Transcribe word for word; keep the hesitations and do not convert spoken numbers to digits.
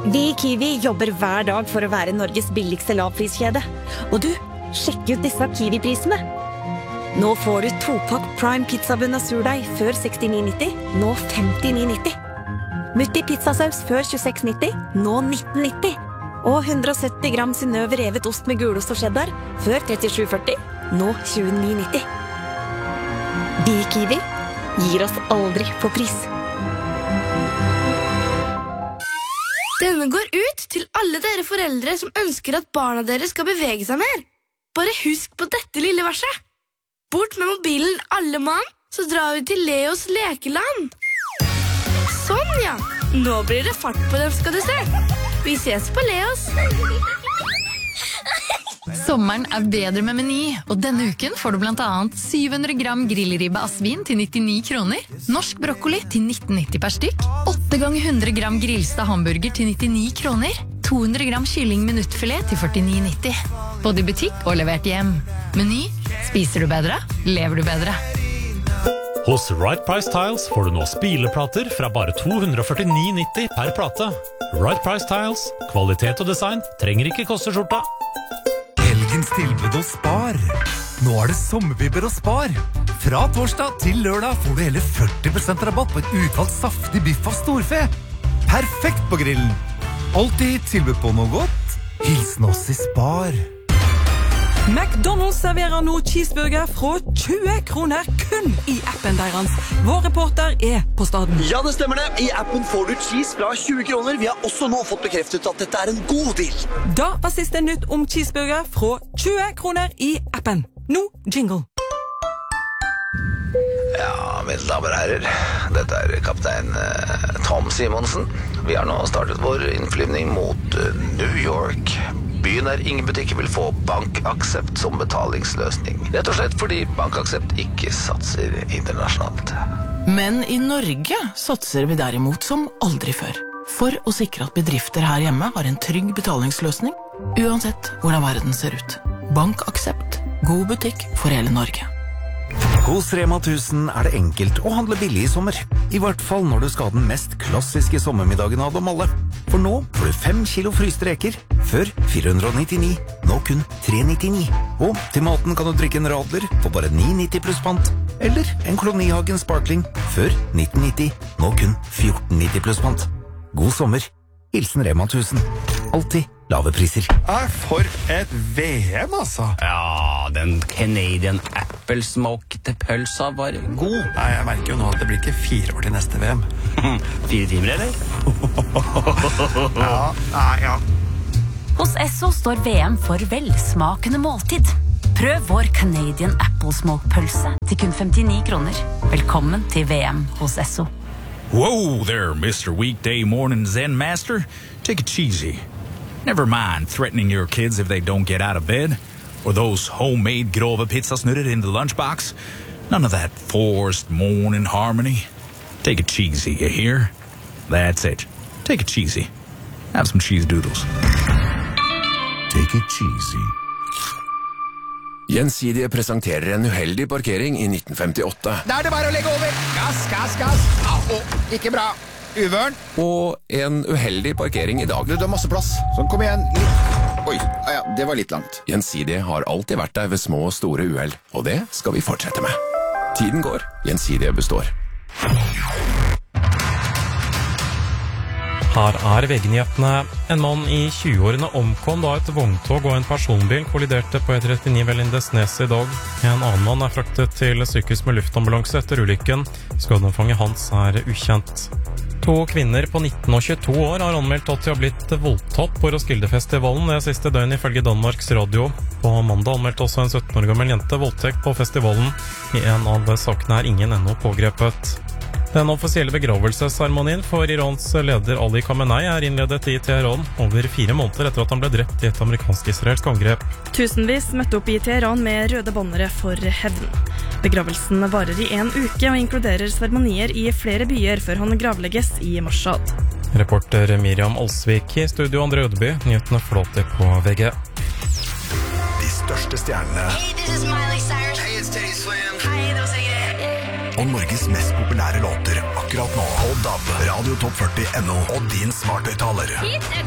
Vi i Kiwi jobber hver dag for å være Norges billigste lavpriskjede. Og du, sjekk ut disse Kiwi-prisene. Nå får du topakk Prime pizzabunn av surdeig før sekstini nitti, nå femtini nitti. Mutti pizzasaus før tjueseks nitti, nå nitten nitti. Og hundre og sytti gram Synnøve revet ost med gulost og cheddar før trettisju førti, nå tjueni nitti. Vi i Kiwi gir oss aldri på pris. Denne går ut til alle dere foreldre som ønsker at barna deres skal bevege seg mer. Bare husk på dette lille verset. Bort med mobilen alle mann, så drar vi til Leos lekeland. Sånn ja, nå blir det fart på dem skal du se. Vi ses på Leos. Sommeren er bedre med Meny, og denne uken får du blant annet syv hundre gram grillribbe av svin til nittini kroner, norsk brokkoli til nitten nitti per stykk, åtte ganger hundre gram grillsta hamburger til nittini kroner, to hundre gram kylling minuttfilet til førtini nitti. Både i butikk og levert hjem. Meny, spiser du bedre, lever du bedre. Hos Right Price Tiles får du nå spileplater fra bare to hundre og førtini nitti per plate. Right Price Tiles, kvalitet og design trenger ikke koste skjorta. Helgens tilbud hos Spar. Nå er det sommerpipper hos Spar. Fra torsdag til lørdag får du hele førti prosent rabatt på et utvalgt saftig biff av storfe. Perfekt på grillen. Alltid tilbud på noe godt. Hilsen oss i Spar. McDonald's serverer nå cheeseburger fra tjue kroner kun i appen deres. Vår reporter er på staden. Ja, det stemmer det. I appen får du cheese fra tjue kroner. Vi har også nå fått bekreftet at dette er en god deal. Da var siste nytt om cheeseburger fra tjue kroner i appen. Nå jingle. Ja, mine damer og herrer. Dette er kaptein uh, Tom Simonsen. Vi har nå startet vår innflyvning mot uh, New York. Byen der ingen butikker vil få BankAksept som betalingsløsning. Rett og slett fordi BankAksept ikke satser internasjonalt. Men i Norge satser vi derimot som aldri før. For å sikre at bedrifter her hjemme har en trygg betalingsløsning, uansett hvordan verden ser ut. BankAksept. God butikk for hele Norge. Hos Rema tusen er det enkelt å handle billig i sommer. I hvert fall når du skal ha den mest klassiske sommermiddagen av dem alle. For nå får du fem kilo fryste reker, før fire hundre nittini, nå kun tre nittini. Og til maten kan du drikke en radler for bare ni nitti pluss pant. Eller en Kolonihagen Sparkling, før nitten nitti, nå kun fjorten nitti pluss pant. God sommer. Hilsen Rema tusen. Alltid lave priser. Er for et V M, altså. Ja, den Canadian Apple Smoked pølsa var god. Nei, jeg merker jo nå at det blir ikke fire år til neste V M. Fire timer, eller? ja, nei, ja. Hos Esso står V M for velsmakende måltid. Prøv vår Canadian Apple Smoked pølse til kun femtini kroner. Velkommen til V M hos Esso. Whoa there, Mister Weekday Morning Zen Master. Take it cheesy. Never mind threatening your kids if they don't get out of bed, or those homemade grove pizzasnurrer in the lunchbox. None of that forced morning harmony. Take it cheesy, you hear? That's it. Take it cheesy. Have some cheese doodles. Take it cheesy. Gjensidige presenterer en uheldig parkering i nitten femtiåtte. Da er det bare å legge over. Gass, gass, gass. Ah, oh, ikke bra. Uvørn. Og en uheldig parkering i dag. Du, du har masse plass. Sånn, kom igjen. Litt. Oi, ah, ja, det var litt langt. Gjensidige har alltid vært der ved små og store uheld, og det skal vi fortsette med. Tiden går. Gjensidige består. Her er V G-nyhetene. En mann i tjueårene omkom da et vogntog og en personbil kolliderte på E trettini ved Lindesnes i dag. En annen mann er fraktet til sykehus med luftambulanse etter ulykken. Skadeomfanget hans er ukjent. To kvinner på nitten og tjueto år har anmeldt at de har blitt voldtatt på Roskildefestivalen det siste døgn ifølge Danmarks Radio. På mandag anmeldte også en sytten år gammel jente voldtekt på festivalen. I en av sakene er ingen ennå pågrepet. Den offisielle begravelsesseremonien for Irans leder Ali Khamenei er innledet i Teheran over fire måneder etter at han ble drept i et amerikansk-israelsk angrep. Tusenvis møtte opp i Teheran med røde bannere for hevn. Begravelsen varer i en uke og inkluderer seremonier i flere byer før han gravlegges i Mashhad. Reporter Miriam Alsvik i studio Andre Ødeby, nyhetene flåter på V G. De største stjernene. Hey, this is Miley Cyrus. Hey, it's Teddy Swims. Hi, det var Sigrid. om Norges mest populære låter akkurat nå. På D A B, Radio Topp førti punktum no og din smarthøyttaler. Hit er